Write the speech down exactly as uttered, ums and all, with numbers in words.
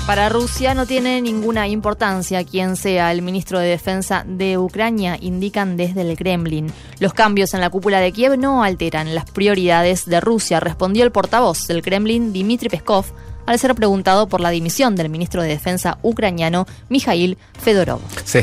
Para Rusia no tiene ninguna importancia quién sea el ministro de Defensa de Ucrania, indican desde el Kremlin. Los cambios en la cúpula de Kiev no alteran las prioridades de Rusia, respondió el portavoz del Kremlin, Dmitry Peskov, al ser preguntado por la dimisión del ministro de Defensa ucraniano, Mikhail Fedorov. Se